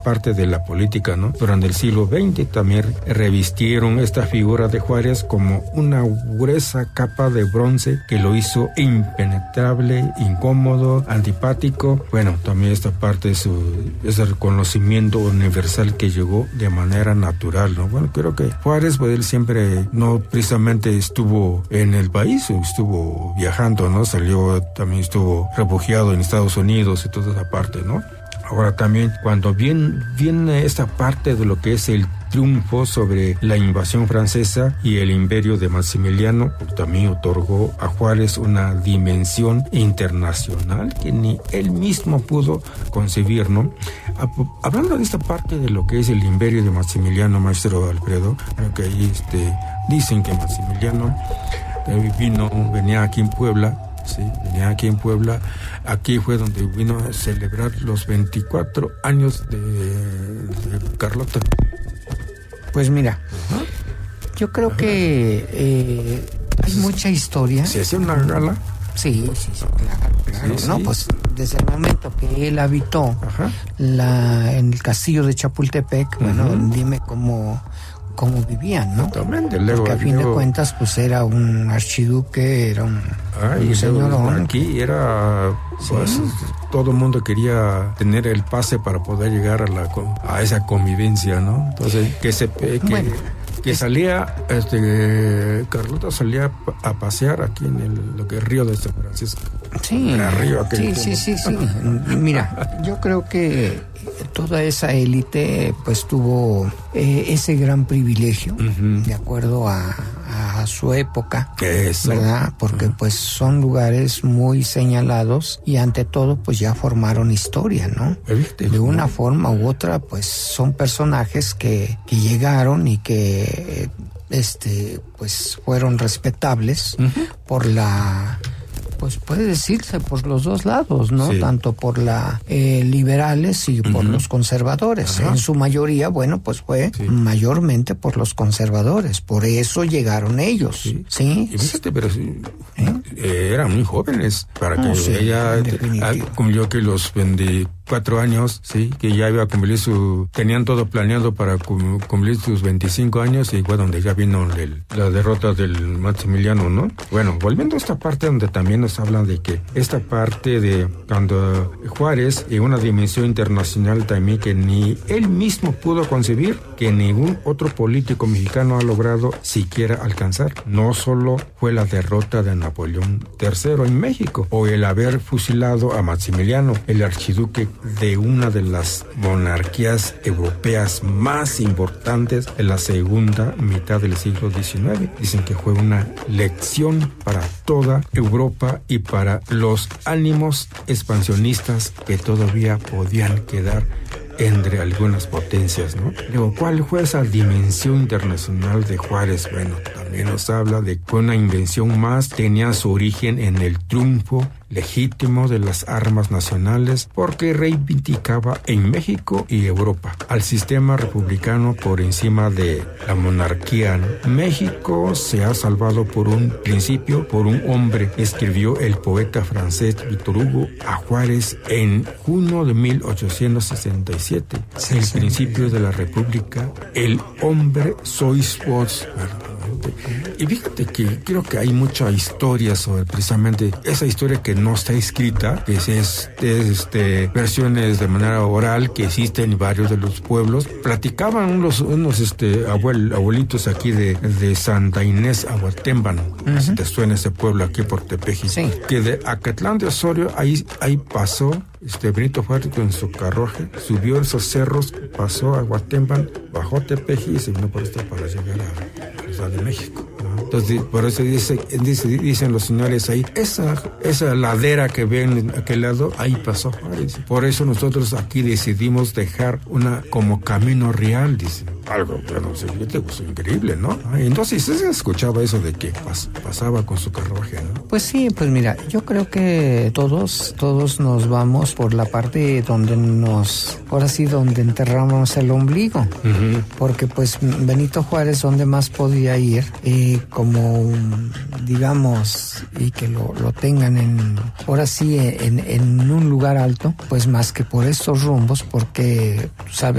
parte de la política, ¿no? Durante el siglo XX también revistieron esta figura de Juárez como una gruesa capa de bronce que lo hizo impenetrable, incómodo, antipático. Bueno, también esta parte de ese reconocimiento universal que llegó de manera natural, ¿no? Bueno, creo que Juárez, pues él siempre no precisamente estuvo en el país, estuvo viajando, ¿no? También estuvo refugiado en Estados Unidos y toda esa parte, ¿no? Ahora también, cuando viene esta parte de lo que es el triunfo sobre la invasión francesa y el imperio de Maximiliano, pues también otorgó a Juárez una dimensión internacional que ni él mismo pudo concebir, ¿no? Hablando de esta parte de lo que es el imperio de Maximiliano, maestro Alfredo, creo que ahí dicen que Maximiliano venía aquí en Puebla. Sí, venía aquí en Puebla. Aquí fue donde vino a celebrar los 24 años de Carlota. Pues mira, yo creo que hay mucha historia. ¿Se hacía una gala? Sí, claro. Sí, no, sí. Pues desde el momento que él habitó en el castillo de Chapultepec, bueno, dime cómo vivían, ¿no? Totalmente. Porque a fin de cuentas, pues era un archiduque, era un señorón. Aquí era, pues, todo el mundo quería tener el pase para poder llegar a esa convivencia, ¿no? Entonces, que salía, Carlota salía a pasear aquí en lo que es Río de San Francisco. Sí, sí. Mira, yo creo que toda esa élite pues tuvo ese gran privilegio, de acuerdo a su época, ¿verdad? Porque pues son lugares muy señalados y ante todo pues ya formaron historia, ¿no? De una forma u otra pues son personajes que llegaron y que pues fueron respetables por pues puede decirse por los dos lados, ¿no? Sí. Tanto por liberales y por los conservadores. En su mayoría, bueno, pues fue mayormente por los conservadores. Por eso llegaron ellos. Sí. Y fíjate, pero eran muy jóvenes para que ella cumplió que los 24 años, que ya iba a cumplir tenían todo planeado para cumplir sus 25 años y fue donde ya vino la derrota del Maximiliano, ¿no? Bueno, volviendo a esta parte donde también nos hablan de que esta parte de cuando Juárez en una dimensión internacional también que ni él mismo pudo concebir, que ningún otro político mexicano ha logrado siquiera alcanzar. No solo fue la derrota de Napoleón III en México o el haber fusilado a Maximiliano, el archiduque de una de las monarquías europeas más importantes en la segunda mitad del siglo XIX. Dicen que fue una lección para toda Europa y para los ánimos expansionistas que todavía podían quedar entre algunas potencias, ¿no? Luego, ¿cuál fue esa dimensión internacional de Juárez? Bueno, también nos habla de que una invención más tenía su origen en el triunfo legítimo de las armas nacionales porque reivindicaba en México y Europa al sistema republicano por encima de la monarquía, ¿no? México se ha salvado por un principio, por un hombre, escribió el poeta francés Víctor Hugo a Juárez en junio de 1867. El principio de la república, el hombre sois vos. Y fíjate que creo que hay mucha historia sobre precisamente esa historia que no está escrita, que es versiones de manera oral que existen en varios de los pueblos. Platicaban unos abuelitos aquí de Santa Inés Aguatémbano, si te suena ese pueblo aquí por Tepeji, que de Acatlán de Osorio ahí pasó Benito Juárez con su carruaje, subió esos cerros, pasó a Aguatémbano, bajó Tepeji y se vino por para llegar a la Ciudad de México, ¿no? Entonces, por eso dicen los señores ahí, esa ladera que ven a aquel lado, ahí pasó Juárez. Por eso nosotros aquí decidimos dejar como camino real, dicen. Algo, bueno, increíble, ¿no? Entonces, ¿se escuchaba eso de que pasaba con su carruaje, ¿no? Pues sí, pues mira, yo creo que todos nos vamos por la parte donde donde enterramos el ombligo. Porque pues Benito Juárez, ¿dónde más podía ir? Como, digamos, y que lo tengan en un lugar alto, pues más que por estos rumbos, porque, ¿sabes?